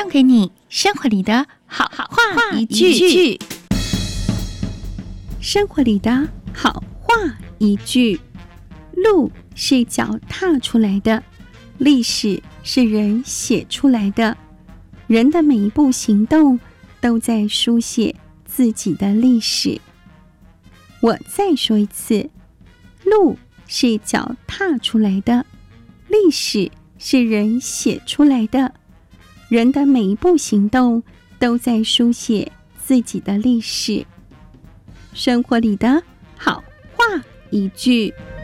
送给你生活里的好话一句。 生活里的好话一句。路是脚踏出来的，历史是人写出来的，人的每一步行动都在书写自己的历史。我再说一次，路是脚踏出来的，历史是人写出来的，人的每一步行动都在书写自己的历史。生活里的好话一句。